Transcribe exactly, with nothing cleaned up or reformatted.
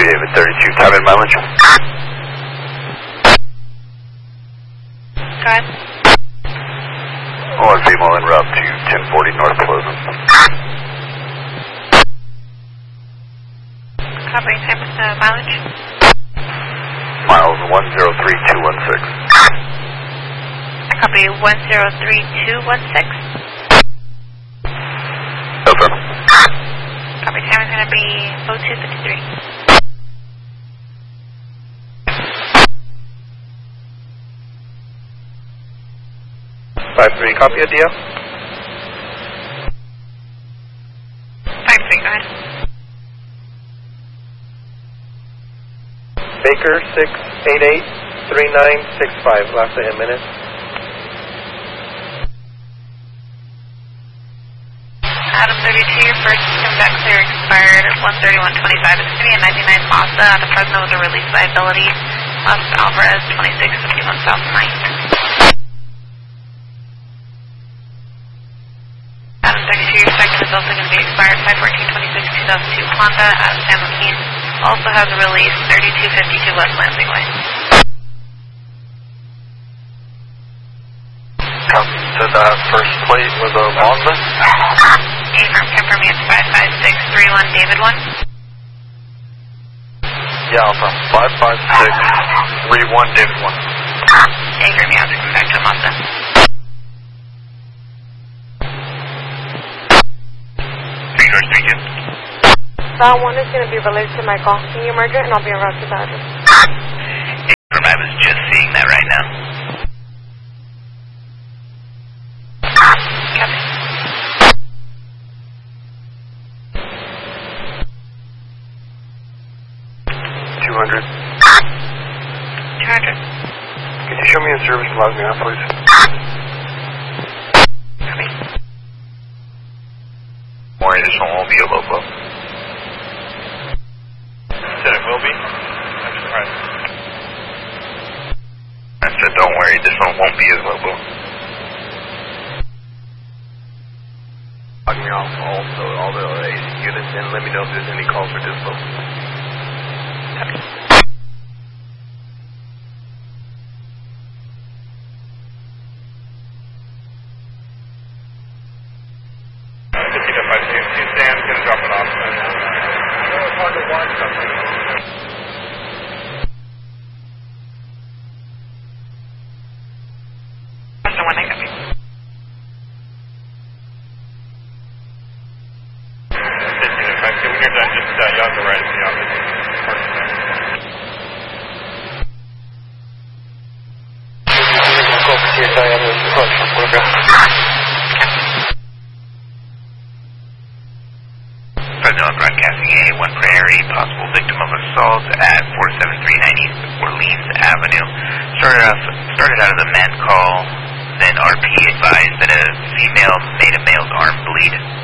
David thirty-two, time and mileage. Go ahead. One female en route to ten forty North Pleasant. Copy, time with the mileage. Miles one zero three two one six. I copy one zero three two one six. Affirm. Copy, time is going to be oh two fifty-three. five three, copy a D F? five three, go ahead. Baker six eight eight three nine six five, last eight minutes. Adam thirty-two, your first come back clear expired at one thirty-one twenty-five. It's going to be a ninety-nine Mazda out of Fresno with a release liability. Los Alvarez twenty-six fifty-one South ninth. Adam thirty-two, your second is also going to be expired five fourteen twenty-six two thousand two Honda out of San Joaquin. Also has a release thirty-two fifty-two West Lansing Way. Said that first plate was a Mazda. Affirm, confirm me it's five five six three one David one. Yeah, Alpha. five five six three one David one. Affirm, you have to come back to a Mazda. three George three two. That one is going to be related to my call. Can you merge it and I'll be en route to the address? Affirm, I was just seeing that right now. Copy. two hundred. two hundred. Could you show me a service and log me out, please? Copy. Worry, this one won't be a loco. Said it will be? I'm surprised. I said don't worry, this one won't be as loco. Log me off also all the A C units and let me know if there's any calls for dispo. Copy. fifteen to five two, two Sam's going to drop it off. I know it's hard to watch something. That's the one I copy. fifteen to five two, when you're done, just uh, y'all go right in the office. Fresno Broadcasting A one Prairie, possible victim of assault at four seven three nine East Orleans Avenue. Started off, started out of the man call, then R P advised that a female made a male's arm bleed.